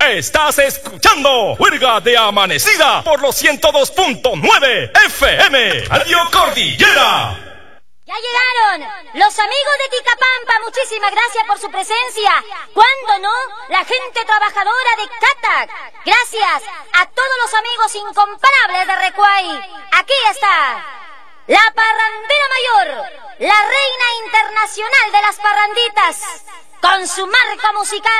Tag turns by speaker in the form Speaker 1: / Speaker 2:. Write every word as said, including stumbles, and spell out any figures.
Speaker 1: Estás escuchando Juerga de Amanecida por los ciento dos punto nueve F M. Radio Cordillera.
Speaker 2: ¡Ya llegaron! Los amigos de Ticapampa, muchísimas gracias por su presencia. ¿Cuándo no? La gente trabajadora de Catac. Gracias a todos los amigos incomparables de Recuay. Aquí está la parrandera mayor, la reina internacional de las parranditas, con su marca musical